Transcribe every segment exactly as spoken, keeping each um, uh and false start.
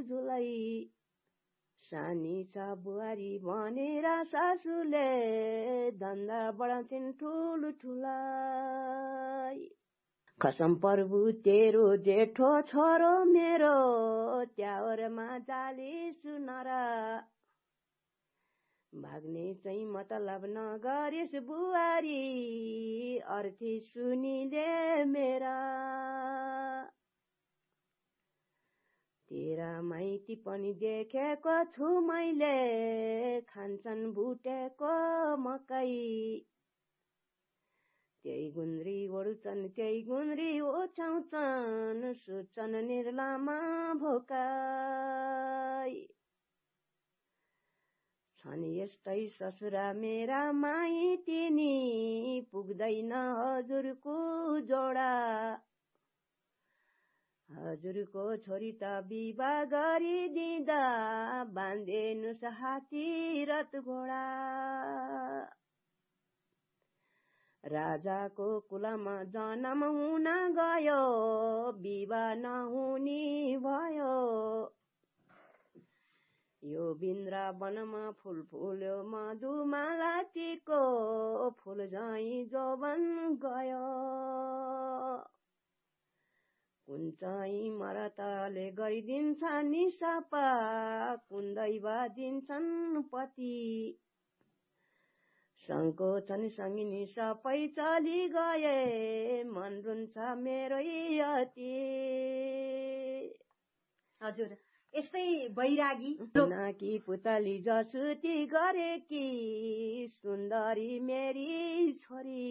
दाजुलाई सानी छ बुहारी भनेर सासूले धन्दा बढाउँछिन् ठुलो ठुलाई। कसम प्रभु तेरो जेठो छोरो मेरो त्यावरमा जाली सुनर भाग्ने चाहिँ मतलब नगरिस बुहारी अर्थी सुनिले मेरा। तेरा माइती पनि देखेको छु मैले खान्छन् भुटेको मकै। त्यही गुन्द्री ओढ्छन् त्यही गुन्द्री ओछ्याउँछन् सुत्छन् निर्लामा भोकाई। छन् यस्तै ससुरा मेरा माइती नि पुग्दैन हजुरको जोडा। हजुरको छोरी त विवाह गरिदिँदा बाँधिनुस् हात्ती रथ घोडा। राजाको कुलमा जन्म हुन गयो विवाह नहुने भयो। यो वृन्दावनमा फुल फुल्यो मधुमालतीको फुल झैं जोबन गयो। कुन चाहिँ मरतले गरिदिन्छ निशाप कुन दैव दिन्छन् पति। संकोचन सङ्गिनी सबै चली गए मन रुन्छ मेरै अति। हजुर यस्तै बैरागी नाकी पुतली जसुती गरेकी सुन्दरी मेरी छोरी।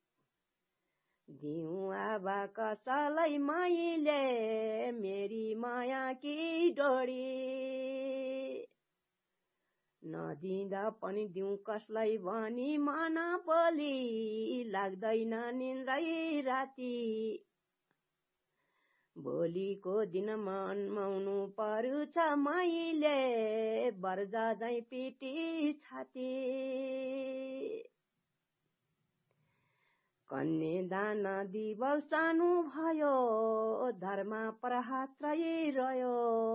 दिउँ आबा कसलाई मैले मेरी माया की डोरी। नदिँदा पनि दिउँ कसलाई भनी मन बोली लाग्दैन निन्द्रै राति। भोलिको दिनमा अन्माउनु परुछ मैले बर्जा झैं पिटी छाती। कन्यादान दिवस सानो भयो धर्म प्रहात्रै रह्यो।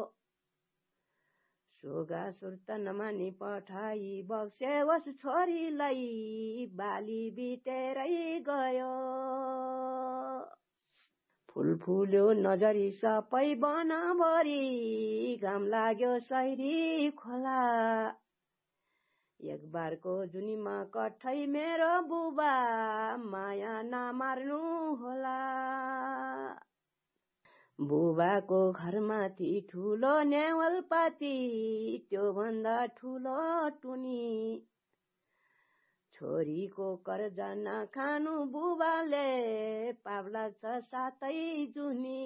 सोगा सुर्त नमानी पठाई बक्सेवस छोरीलाई बाली बितेरै गयो। फुल फुल्यो नजरी सबै बनभरि घाम लाग्यो सैरी खोला। एक बारको जुनीमा कठै मेरो बुबा माया नमार्नु होला। बुबाको घरमाथि ठुलो नेवलपाती त्यो भन्दा ठुलो टुनी। छोरीको कर्जा नखानु बुबाले पाप लाग्छ सातै जुनी।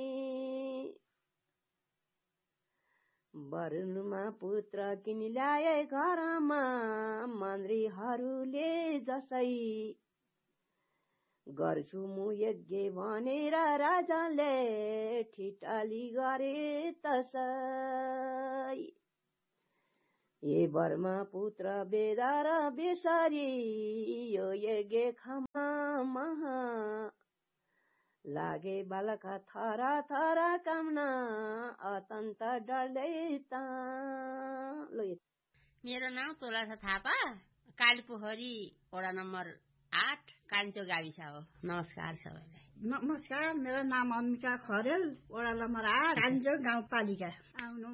वरुणमा पुत्र किनि ल्याए घरमा मन्त्रीहरूले जसै। गर्छु मु यज्ञ भनेर राजाले ठिटाली गरे तसै। ए बर्मा पुत्र वेद र बेसरी यो यज्ञ खमा महा। लागे बालका थर थर कामना अत्यन्त डरले ता। मेरो नाम तुलसा थापा कालीपोखरी वडा नम्बर आठ कान्छो गाविस हो। नमस्कार सबैलाई। नमस्कार मेरो नाम अम्बिका खरेल वडा नम्बर आठ कान्छो गाउँपालिका। आउनु